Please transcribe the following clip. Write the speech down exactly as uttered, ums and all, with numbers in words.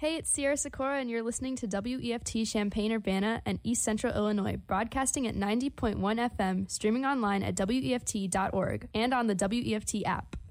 Hey, it's Sierra Sikora, and you're listening to W E F T Champaign-Urbana and East Central Illinois, broadcasting at ninety point one F M, streaming online at W E F T dot org, and on the W E F T app.